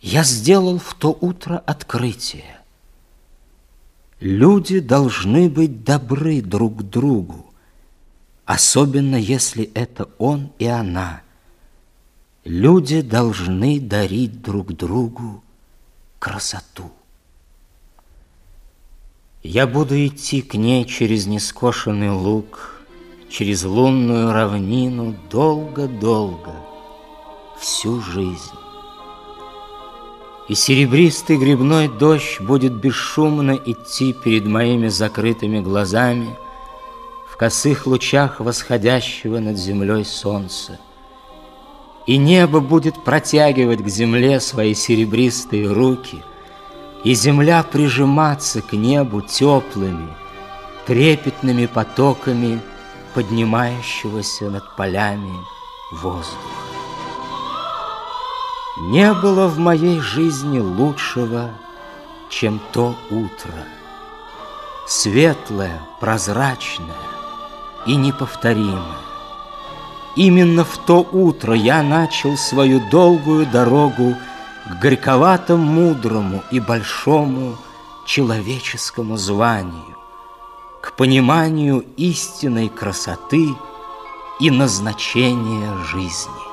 Я сделал в то утро открытие. Люди должны быть добры друг к другу, особенно если это он и она. Люди должны дарить друг другу красоту. Я буду идти к ней через нескошенный луг, через лунную равнину долго-долго, всю жизнь. И серебристый грибной дождь будет бесшумно идти перед моими закрытыми глазами в косых лучах восходящего над землей солнца. И небо будет протягивать к земле свои серебристые руки, и земля прижиматься к небу теплыми, трепетными потоками поднимающегося над полями воздуха. Не было в моей жизни лучшего, чем то утро, светлое, прозрачное и неповторимое. Именно в то утро я начал свою долгую дорогу к горьковато-мудрому и большому человеческому званию, к пониманию истинной красоты и назначения жизни.